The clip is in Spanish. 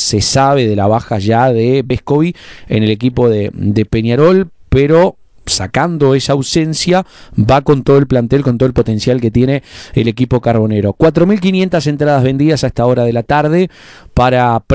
se sabe de la baja ya de Vescovi en el equipo de Peñarol, pero sacando esa ausencia, va con todo el plantel, con todo el potencial que tiene el equipo carbonero. 4.500 entradas vendidas a esta hora de la tarde para